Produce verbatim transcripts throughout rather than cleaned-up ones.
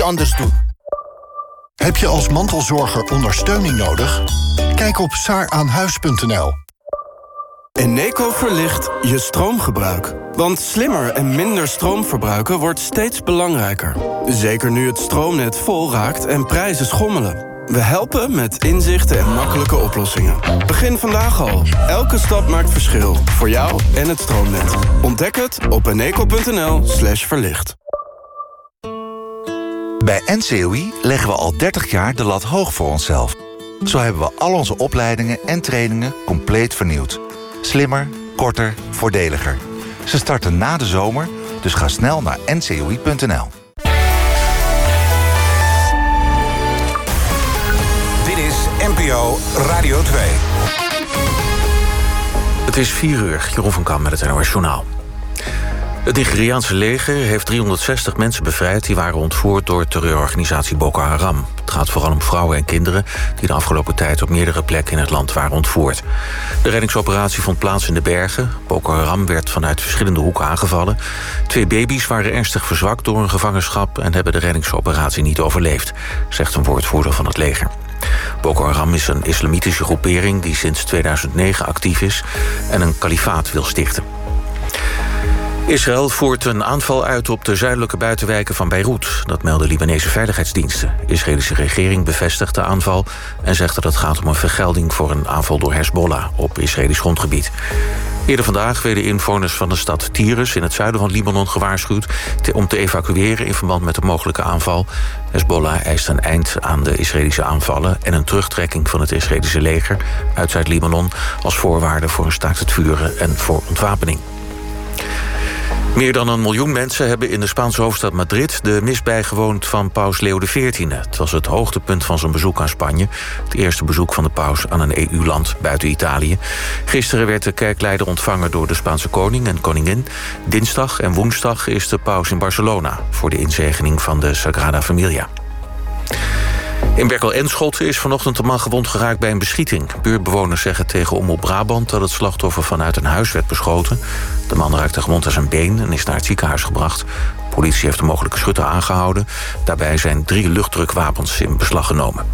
die anders doen. Heb je als mantelzorger ondersteuning nodig? Kijk op saaraanhuis punt n l. Eneco verlicht je stroomgebruik. Want slimmer en minder stroom verbruiken wordt steeds belangrijker. Zeker nu het stroomnet vol raakt en prijzen schommelen. We helpen met inzichten en makkelijke oplossingen. Begin vandaag al. Elke stap maakt verschil. Voor jou en het stroomnet. Ontdek het op eneco punt n l slash verlicht. Bij N C O I leggen we al dertig jaar de lat hoog voor onszelf. Zo hebben we al onze opleidingen en trainingen compleet vernieuwd. Slimmer, korter, voordeliger. Ze starten na de zomer, dus ga snel naar n c o i punt n l. Dit is N P O Radio twee. Het is vier uur, Jeroen van Kam met het N O S Journaal. Het Nigeriaanse leger heeft driehonderdzestig mensen bevrijd... die waren ontvoerd door terreurorganisatie Boko Haram. Het gaat vooral om vrouwen en kinderen... die de afgelopen tijd op meerdere plekken in het land waren ontvoerd. De reddingsoperatie vond plaats in de bergen. Boko Haram werd vanuit verschillende hoeken aangevallen. Twee baby's waren ernstig verzwakt door hun gevangenschap... en hebben de reddingsoperatie niet overleefd, zegt een woordvoerder van het leger. Boko Haram is een islamitische groepering... die sinds tweeduizend negen actief is en een kalifaat wil stichten. Israël voert een aanval uit op de zuidelijke buitenwijken van Beirut. Dat melden Libanese veiligheidsdiensten. De Israëlische regering bevestigt de aanval... en zegt dat het gaat om een vergelding voor een aanval door Hezbollah... op Israëlisch grondgebied. Eerder vandaag werden inwoners van de stad Tyrus... in het zuiden van Libanon gewaarschuwd... Te, om te evacueren in verband met de mogelijke aanval. Hezbollah eist een eind aan de Israëlische aanvallen... en een terugtrekking van het Israëlische leger uit Zuid-Libanon... als voorwaarde voor een staakt het vuren en voor ontwapening. Meer dan een miljoen mensen hebben in de Spaanse hoofdstad Madrid... de mis bijgewoond van paus Leo de veertiende. Het was het hoogtepunt van zijn bezoek aan Spanje. Het eerste bezoek van de paus aan een E U-land buiten Italië. Gisteren werd de kerkleider ontvangen door de Spaanse koning en koningin. Dinsdag en woensdag is de paus in Barcelona... voor de inzegening van de Sagrada Familia. In Berkel-Enschot is vanochtend een man gewond geraakt bij een beschieting. Buurtbewoners zeggen tegen Omroep Brabant dat het slachtoffer vanuit een huis werd beschoten. De man raakte gewond aan zijn been en is naar het ziekenhuis gebracht. De politie heeft de mogelijke schutter aangehouden. Daarbij zijn drie luchtdrukwapens in beslag genomen.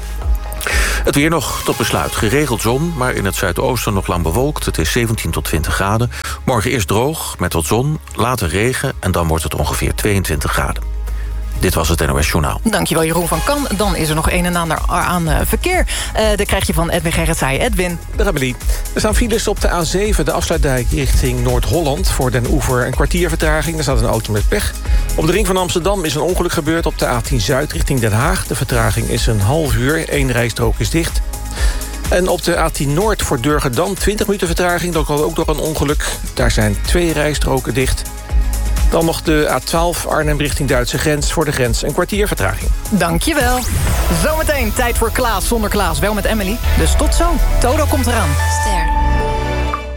Het weer nog tot besluit. Geregeld zon, maar in het zuidoosten nog lang bewolkt. Het is zeventien tot twintig graden. Morgen eerst droog, met wat zon, later regen... en dan wordt het ongeveer tweeëntwintig graden. Dit was het N O S Journaal. Dankjewel, Jeroen van Kan. Dan is er nog een en ander aan uh, verkeer. Uh, dat krijg je van Edwin Gerritsen. Edwin. Daar hebben we die. Er staan files op de A zeven, de afsluitdijk richting Noord-Holland. Voor Den Oever een kwartier vertraging. Daar staat een auto met pech. Op de ring van Amsterdam is een ongeluk gebeurd op de A tien Zuid richting Den Haag. De vertraging is een half uur. Eén rijstrook is dicht. En op de A tien Noord voor Durgerdam twintig minuten vertraging. Dat kwam ook door een ongeluk. Daar zijn twee rijstroken dicht. Dan nog de A twaalf Arnhem richting Duitse grens. Voor de grens een kwartier vertraging. Dankjewel. Zometeen tijd voor Klaas zonder Klaas. Wel met Emily. Dus tot zo. Toto komt eraan. Ster.